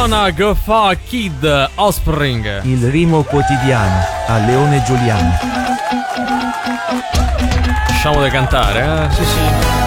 Gonna Go Far Kid Offspring. Il rimo quotidiano a Leone Giuliano. Lasciamo di cantare, eh? Sì, sì.